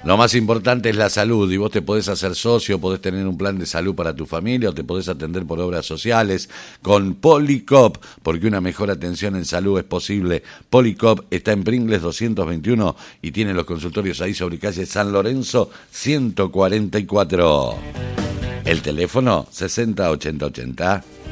Lo más importante es la salud y vos te podés hacer socio, podés tener un plan de salud para tu familia o te podés atender por obras sociales con Policop, porque una mejor atención en salud es posible. Policop está en Pringles 221 y tiene los consultorios ahí sobre calle San Lorenzo 144. El teléfono 60 80 80